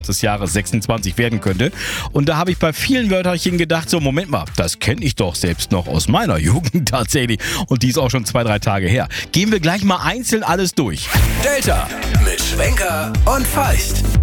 des Jahres 26 werden könnte. Und da habe ich bei vielen Wörterchen gedacht, so Moment mal, das kenne ich doch selbst noch aus meiner Jugend tatsächlich. Und die ist auch schon 2-3 Tage her. Gehen wir gleich mal einzeln alles durch. Delta mit Schwenker und Feist.